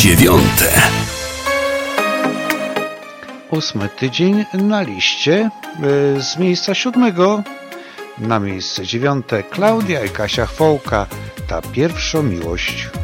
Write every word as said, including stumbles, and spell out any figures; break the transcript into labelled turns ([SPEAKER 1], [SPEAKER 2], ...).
[SPEAKER 1] dziewiąte.
[SPEAKER 2] Ósmy tydzień na liście. Z miejsca siódmego na miejsce dziewiąte Klaudia i Kasia Chwołka. Ta pierwsza miłość.